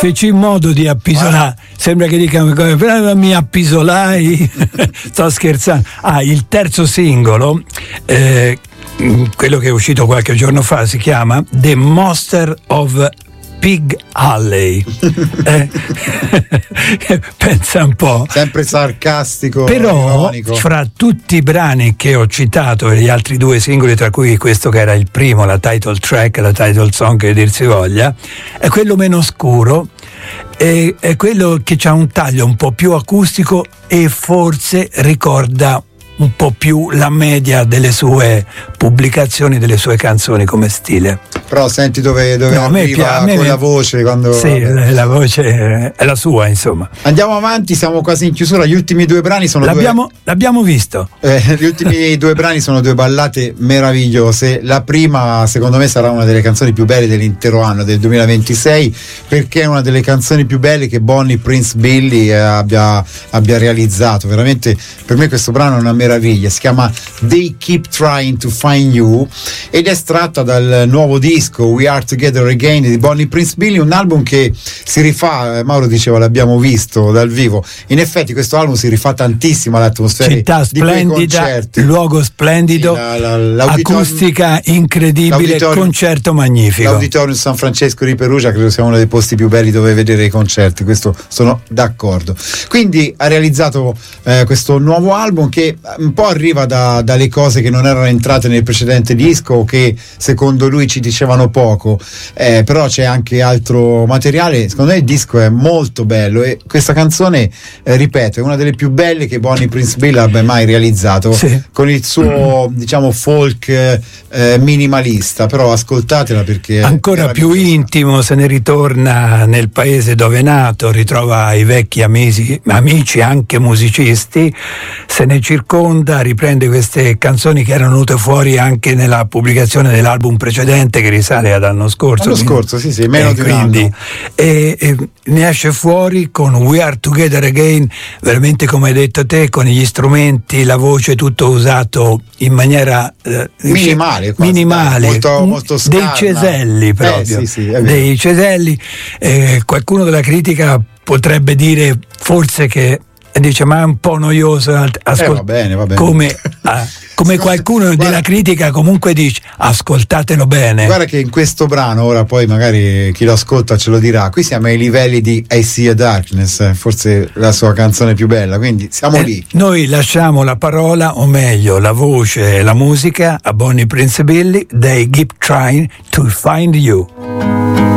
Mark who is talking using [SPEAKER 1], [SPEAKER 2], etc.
[SPEAKER 1] feci in modo di appisolare, sembra che dica però mi appisolai. Sto scherzando. Il terzo singolo, quello che è uscito qualche giorno fa, si chiama The Monster of Pig Alley. Pensa un po',
[SPEAKER 2] sempre sarcastico,
[SPEAKER 1] però
[SPEAKER 2] ironico.
[SPEAKER 1] Fra tutti i brani che ho citato e gli altri due singoli, tra cui questo che era il primo, la title track, la title song che dir si voglia, è quello meno scuro, è quello che ha un taglio un po' più acustico e forse ricorda un po' più la media delle sue pubblicazioni, delle sue canzoni come stile.
[SPEAKER 2] Però senti dove arriva con la voce quando...
[SPEAKER 1] Sì, la voce è la sua, insomma.
[SPEAKER 2] Andiamo avanti, siamo quasi in chiusura. Gli ultimi due brani sono
[SPEAKER 1] l'abbiamo visto.
[SPEAKER 2] Gli ultimi due brani sono due ballate meravigliose. La prima, secondo me, sarà una delle canzoni più belle dell'intero anno, del 2026, perché è una delle canzoni più belle che Bonnie Prince Billy abbia realizzato. Veramente, per me questo brano è una meraviglia. Si chiama They Keep Trying to Find You ed è estratta dal nuovo disco We Are Together Again di Bonnie Prince Billy, un album che si rifà, Mauro diceva l'abbiamo visto dal vivo, in effetti questo album si rifà tantissimo all'atmosfera,
[SPEAKER 1] città splendida, luogo splendido, sì, acustica incredibile, concerto magnifico.
[SPEAKER 2] L'Auditorium San Francesco di Perugia credo sia uno dei posti più belli dove vedere i concerti, questo sono d'accordo. Quindi ha realizzato questo nuovo album che un po' arriva dalle cose che non erano entrate nel precedente disco, che secondo lui ci dicevano poco, però c'è anche altro materiale. Secondo me il disco è molto bello e questa canzone, ripeto, è una delle più belle che Bonnie Prince Billy abbia mai realizzato, sì, con il suo diciamo folk minimalista, però ascoltatela perché
[SPEAKER 1] ancora più intimo, se ne ritorna nel paese dove è nato, ritrova i vecchi amici anche musicisti, se ne circonda, riprende queste canzoni che erano venute fuori anche nella pubblicazione dell'album precedente che risale ad anno scorso.
[SPEAKER 2] Sì, meno di un anno.
[SPEAKER 1] E ne esce fuori con We Are Together Again, veramente come hai detto te, con gli strumenti, la voce, tutto usato in maniera
[SPEAKER 2] minimale, molto
[SPEAKER 1] dei ceselli proprio, dei ceselli. Qualcuno della critica potrebbe dire forse che dice ma è un po' noioso
[SPEAKER 2] va bene.
[SPEAKER 1] come qualcuno della critica comunque dice ascoltatelo bene.
[SPEAKER 2] Guarda che in questo brano, ora poi magari chi lo ascolta ce lo dirà, qui siamo ai livelli di I See a Darkness, forse la sua canzone più bella, quindi siamo lì.
[SPEAKER 1] Noi lasciamo la parola, o meglio la voce e la musica, a Bonnie Prince Billy. They Keep Trying to Find You.